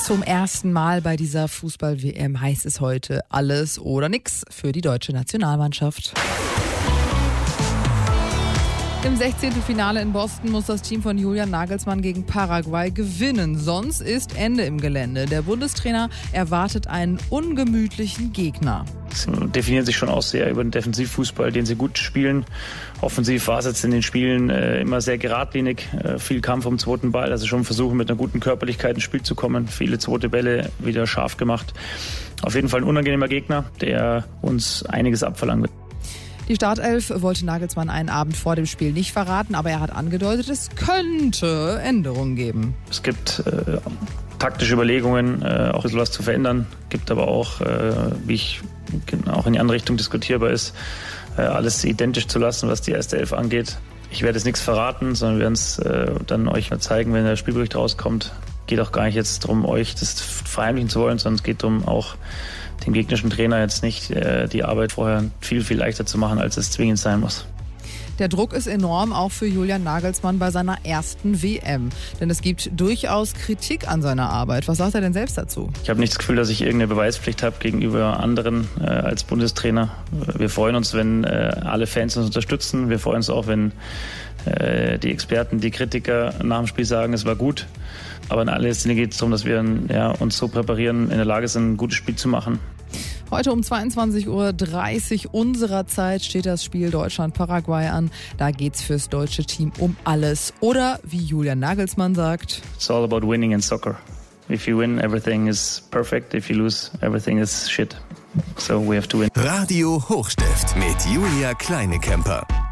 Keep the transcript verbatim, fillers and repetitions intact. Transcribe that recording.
Zum ersten Mal bei dieser Fußball-W M heißt es heute alles oder nix für die deutsche Nationalmannschaft. Im sechzehnten Finale in Boston muss das Team von Julian Nagelsmann gegen Paraguay gewinnen. Sonst ist Ende im Gelände. Der Bundestrainer erwartet einen ungemütlichen Gegner. Sie definieren sich schon auch sehr über den Defensivfußball, den sie gut spielen. Offensiv war es jetzt in den Spielen äh, immer sehr geradlinig, äh, viel Kampf um den zweiten Ball, also schon versuchen mit einer guten Körperlichkeit ins Spiel zu kommen. Viele zweite Bälle wieder scharf gemacht. Auf jeden Fall ein unangenehmer Gegner, der uns einiges abverlangen wird. Die Startelf wollte Nagelsmann einen Abend vor dem Spiel nicht verraten, aber er hat angedeutet, es könnte Änderungen geben. Es gibt äh, taktische Überlegungen, äh, auch ein bisschen was zu verändern. Gibt aber auch, äh, wie ich auch in die andere Richtung diskutierbar ist, äh, alles identisch zu lassen, was die erste Elf angeht. Ich werde jetzt nichts verraten, sondern wir werden es äh, dann euch zeigen, wenn der Spielbericht rauskommt. Geht auch gar nicht jetzt darum, euch das verheimlichen zu wollen, sondern es geht darum, auch dem gegnerischen Trainer jetzt nicht äh, die Arbeit vorher viel, viel leichter zu machen, als es zwingend sein muss. Der Druck ist enorm, auch für Julian Nagelsmann bei seiner ersten W M. Denn es gibt durchaus Kritik an seiner Arbeit. Was sagt er denn selbst dazu? Ich habe nicht das Gefühl, dass ich irgendeine Beweispflicht habe gegenüber anderen äh, als Bundestrainer. Wir freuen uns, wenn äh, alle Fans uns unterstützen. Wir freuen uns auch, wenn äh, die Experten, die Kritiker nach dem Spiel sagen, es war gut. Aber in allererster Linie geht es darum, dass wir ja, uns so präparieren, in der Lage sind, ein gutes Spiel zu machen. Heute um zweiundzwanzig Uhr dreißig unserer Zeit steht das Spiel Deutschland-Paraguay an. Da geht's fürs deutsche Team um alles. Oder wie Julian Nagelsmann sagt: It's all about winning in soccer. If you win, everything is perfect. If you lose, everything is shit. So we have to win. Radio Hochstift mit Julia Kleinekemper.